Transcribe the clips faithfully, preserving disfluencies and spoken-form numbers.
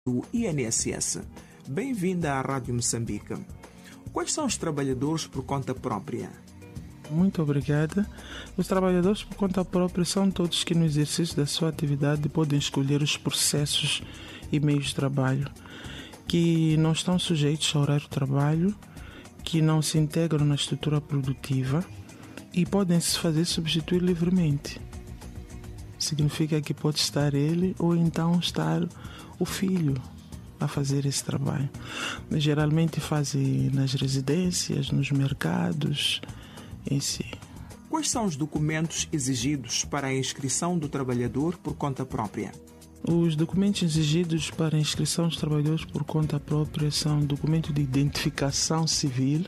do I N S S. Bem-vinda à Rádio Moçambique. Quais são os trabalhadores por conta própria? Muito obrigada. Os trabalhadores por conta própria são todos que no exercício da sua atividade podem escolher os processos e meios de trabalho, que não estão sujeitos ao horário de trabalho, que não se integram na estrutura produtiva e podem se fazer substituir livremente. Significa que pode estar ele ou então estar o filho a fazer esse trabalho. Geralmente fazem nas residências, nos mercados, em si. Quais são os documentos exigidos para a inscrição do trabalhador por conta própria? Os documentos exigidos para a inscrição dos trabalhadores por conta própria são documento de identificação civil,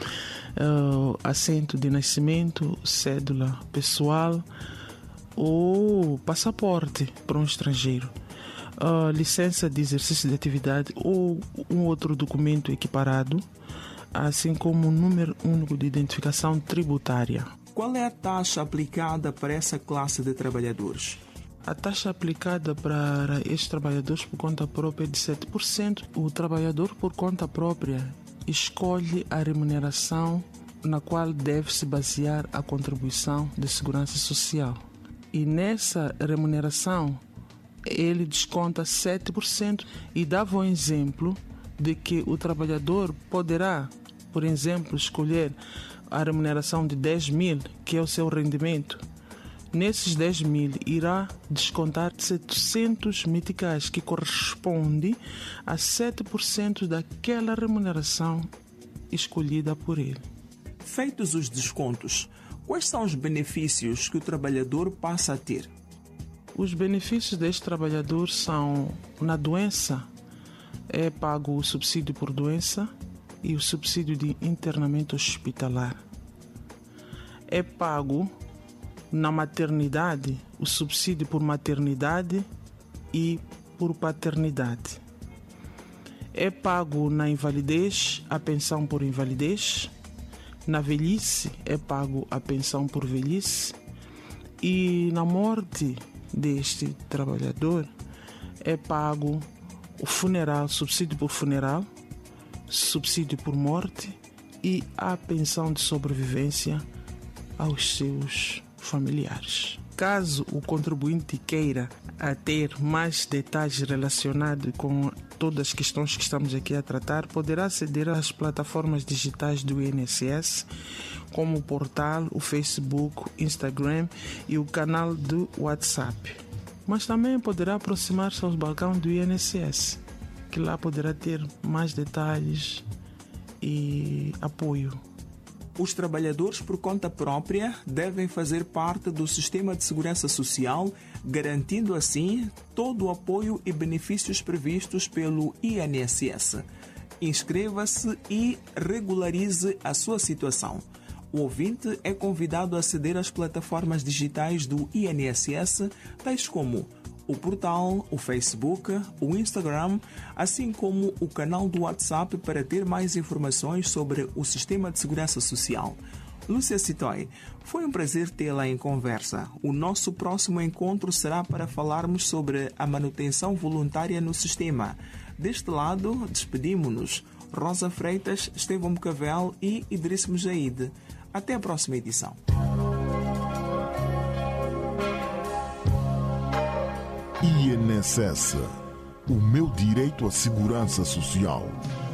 uh, assento de nascimento, cédula pessoal ou passaporte para um estrangeiro, uh, licença de exercício de atividade ou um outro documento equiparado, assim como um número único de identificação tributária. Qual é a taxa aplicada para essa classe de trabalhadores? A taxa aplicada para estes trabalhadores por conta própria é de sete por cento. O trabalhador por conta própria escolhe a remuneração na qual deve se basear a contribuição de segurança social. E nessa remuneração ele desconta sete por cento e dava um exemplo de que o trabalhador poderá, por exemplo, escolher a remuneração de dez mil, que é o seu rendimento. Nesses dez mil irá descontar setecentos meticais, que corresponde a sete por cento daquela remuneração escolhida por ele. Feitos os descontos, quais são os benefícios que o trabalhador passa a ter? Os benefícios deste trabalhador são, na doença, é pago o subsídio por doença e o subsídio de internamento hospitalar. É pago na maternidade o subsídio por maternidade e por paternidade. É pago na invalidez a pensão por invalidez. Na velhice é pago a pensão por velhice. E na morte deste trabalhador é pago o funeral, subsídio por funeral, subsídio por morte e a pensão de sobrevivência aos seus familiares. Caso o contribuinte queira a ter mais detalhes relacionados com todas as questões que estamos aqui a tratar, poderá aceder às plataformas digitais do I N S S, como o portal, o Facebook, o Instagram e o canal do WhatsApp. Mas também poderá aproximar-se aos balcões do I N S S, que lá poderá ter mais detalhes e apoio. Os trabalhadores por conta própria devem fazer parte do sistema de segurança social, garantindo assim todo o apoio e benefícios previstos pelo I N S S. Inscreva-se e regularize a sua situação. O ouvinte é convidado a aceder às plataformas digitais do I N S S, tais como o portal, o Facebook, o Instagram, assim como o canal do WhatsApp para ter mais informações sobre o sistema de segurança social. Lúcia Citoy, foi um prazer tê-la em conversa. O nosso próximo encontro será para falarmos sobre a manutenção voluntária no sistema. Deste lado, despedimos-nos. Rosa Freitas, Estevão Bucavel e Idriss Mujaide. Até a próxima edição. I N S S, o meu direito à segurança social.